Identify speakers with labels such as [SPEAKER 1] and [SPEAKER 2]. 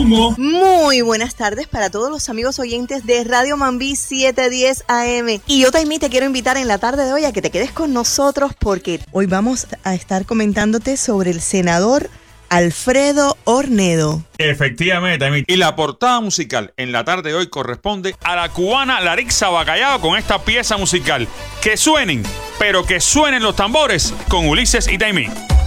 [SPEAKER 1] Congo.
[SPEAKER 2] Muy buenas tardes para todos los amigos oyentes de Radio Mambí 710 AM. Y yo, Taimí, te quiero invitar en la tarde de hoy a que te quedes con nosotros porque hoy vamos a estar comentándote sobre el senador Alfredo Ornedo.
[SPEAKER 1] Efectivamente, Taimí. Y la portada musical en la tarde de hoy corresponde a la cubana Larixa Bacallao con esta pieza musical. Que suenen, pero que suenen los tambores con Ulises y Taimí.